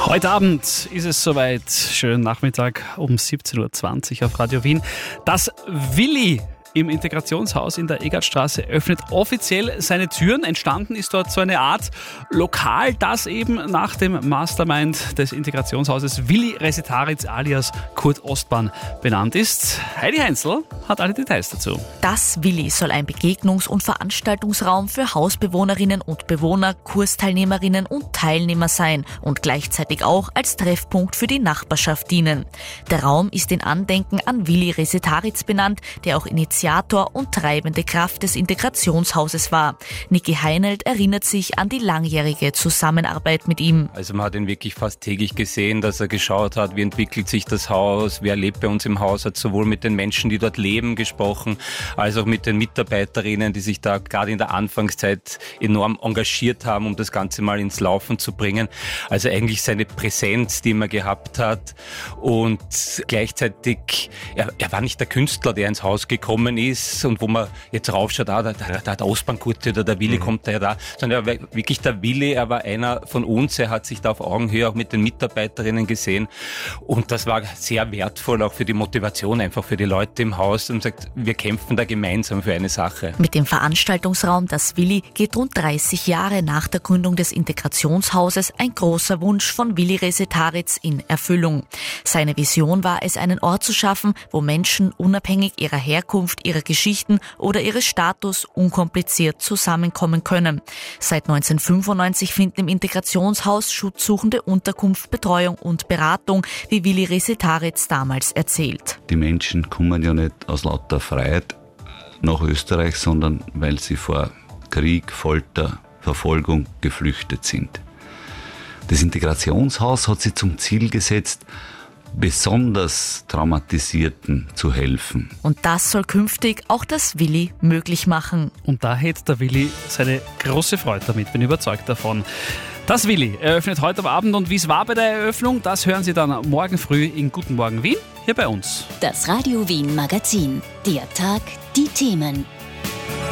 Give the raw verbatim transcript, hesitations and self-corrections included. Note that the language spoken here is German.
Heute Abend ist es soweit. Schönen Nachmittag um siebzehn Uhr zwanzig auf Radio Wien. Das Willi im Integrationshaus in der Egartstraße öffnet offiziell seine Türen. Entstanden ist dort so eine Art Lokal, das eben nach dem Mastermind des Integrationshauses Willi Resetaritz alias Kurt Ostbahn benannt ist. Heidi Heinzel hat alle Details dazu. Das Willi soll ein Begegnungs- und Veranstaltungsraum für Hausbewohnerinnen und Bewohner, Kursteilnehmerinnen und Teilnehmer sein und gleichzeitig auch als Treffpunkt für die Nachbarschaft dienen. Der Raum ist in Andenken an Willi Resetaritz benannt, der auch Initiator und treibende Kraft des Integrationshauses war. Niki Heinelt erinnert sich an die langjährige Zusammenarbeit mit ihm. Also man hat ihn wirklich fast täglich gesehen, dass er geschaut hat, wie entwickelt sich das Haus, wer lebt bei uns im Haus, hat sowohl mit den Menschen, die dort leben, gesprochen, als auch mit den Mitarbeiterinnen, die sich da gerade in der Anfangszeit enorm engagiert haben, um das Ganze mal ins Laufen zu bringen. Also eigentlich seine Präsenz, die man gehabt hat, und gleichzeitig, er, er war nicht der Künstler, der ins Haus gekommen ist und wo man jetzt raufschaut, ah, da, da, da der Ostbahn-Kurt oder der Willi mhm. kommt da ja da, sondern er war wirklich der Willi, er war einer von uns, er hat sich da auf Augenhöhe auch mit den Mitarbeiterinnen gesehen und das war sehr wertvoll auch für die Motivation, einfach für die Leute im Haus, und sagt, wir kämpfen da gemeinsam für eine Sache. Mit dem Veranstaltungsraum Das Willi geht rund dreißig Jahre nach der Gründung des Integrationshauses ein großer Wunsch von Willi Resetaritz in Erfüllung. Seine Vision war es, einen Ort zu schaffen, wo Menschen unabhängig ihrer Herkunft, ihrer Geschichten oder ihres Status unkompliziert zusammenkommen können. Seit neunzehnhundertfünfundneunzig finden im Integrationshaus Schutzsuchende Unterkunft, Betreuung und Beratung, wie Willi Resetaritz damals erzählt. Die Menschen kommen ja nicht aus lauter Freiheit nach Österreich, sondern weil sie vor Krieg, Folter, Verfolgung geflüchtet sind. Das Integrationshaus hat sich zum Ziel gesetzt, besonders Traumatisierten zu helfen. Und das soll künftig auch das Willi möglich machen. Und da hätte der Willi seine große Freude damit, bin überzeugt davon. Das Willi eröffnet heute am Abend, und wie es war bei der Eröffnung, das hören Sie dann morgen früh in Guten Morgen Wien, hier bei uns. Das Radio Wien Magazin. Der Tag, die Themen.